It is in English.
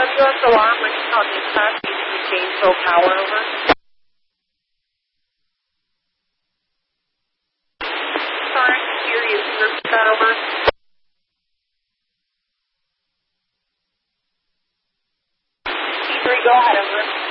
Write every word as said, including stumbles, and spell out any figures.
U S alarm, when you call dispatch, you need to change full power over. Sorry, I can hear you. Can you repeat that over? T three, go ahead, over.